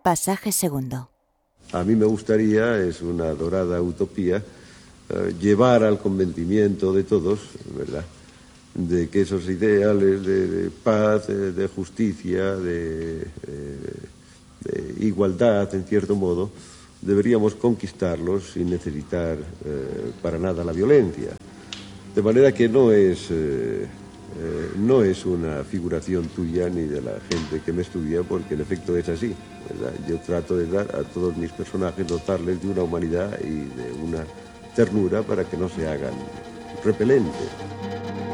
Pasaje segundo. A mí me gustaría, es una dorada utopía, llevar al convencimiento de todos, ¿verdad?, de que esos ideales de paz, de justicia, de igualdad, en cierto modo, deberíamos conquistarlos sin necesitar para nada la violencia. De manera que no es una figuración tuya ni de la gente que me estudia, porque en efecto es así, ¿verdad? Yo trato de dar a todos mis personajes, dotarles de una humanidad y de una ternura para que no se hagan repelentes.